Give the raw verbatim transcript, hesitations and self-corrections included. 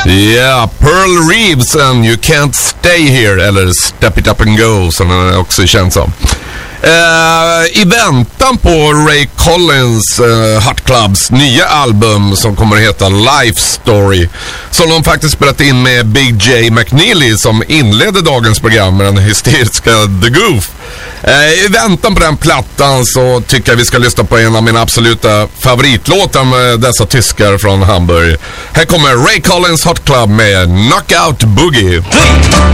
Yeah, Pearl Reeves and You Can't Stay Here, eller Step It Up and Go som den också känns som. Uh, I väntan på Ray Collins uh, Hot Clubs nya album som kommer att heta Life Story, som de faktiskt spelat in med Big J McNeely som inledde dagens program med den hysteriska The Goof. Uh, I väntan på den plattan så tycker jag vi ska lyssna på en av mina absoluta favoritlåtar med dessa tyskar från Hamburg. Här kommer Ray Collins Hot Club med Knockout Boogie.